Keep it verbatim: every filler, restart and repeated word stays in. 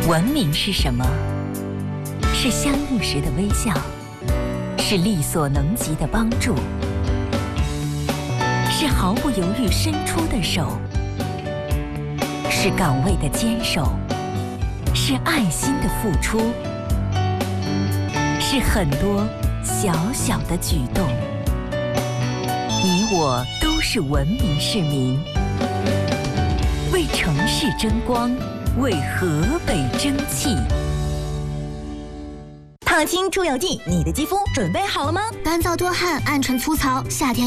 文明是什么？是相遇时的微笑，是力所能及的帮助，是毫不犹豫伸出的手，是岗位的坚守，是爱心的付出，是很多小小的举动。你我都是文明市民，为城市争光，为河北争气。 烫青出油剂，你的肌肤准备好了吗？ 干燥多汗、暗沉粗糙，夏天